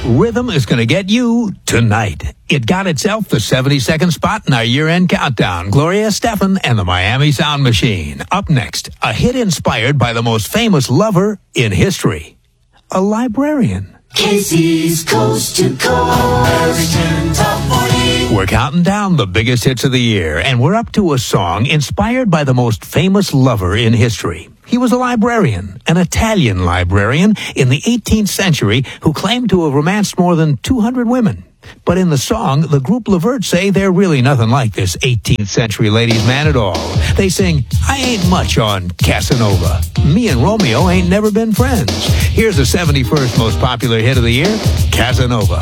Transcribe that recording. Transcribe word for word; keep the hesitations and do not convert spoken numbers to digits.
Rhythm is going to get you tonight. It got itself the seventy-second spot in our year-end countdown. Gloria Estefan and the Miami Sound Machine. Up next, a hit inspired by the most famous lover in history. A librarian. Casey's Coast to Coast. American Top forty. We're counting down the biggest hits of the year, and we're up to a song inspired by the most famous lover in history. He was a librarian, an Italian librarian in the eighteenth century who claimed to have romanced more than two hundred women. But in the song, the group Levert say they're really nothing like this eighteenth century ladies' man at all. They sing, I ain't much on Casanova. Me and Romeo ain't never been friends. Here's the seventy-first most popular hit of the year, Casanova.